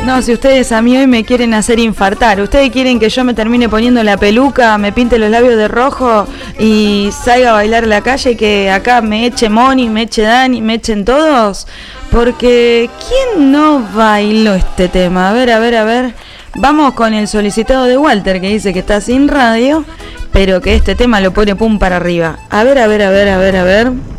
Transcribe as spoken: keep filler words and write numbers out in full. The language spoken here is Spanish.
No, si ustedes a mí hoy me quieren hacer infartar, ustedes quieren que yo me termine poniendo la peluca, me pinte los labios de rojo y salga a bailar a la calle y que acá me eche Moni, me eche Dani, me echen todos, porque ¿quién no bailó este tema? A ver, a ver, a ver, vamos con el solicitado de Walter que dice que está sin radio, pero que este tema lo pone pum para arriba. A ver, a ver, a ver, a ver, a ver.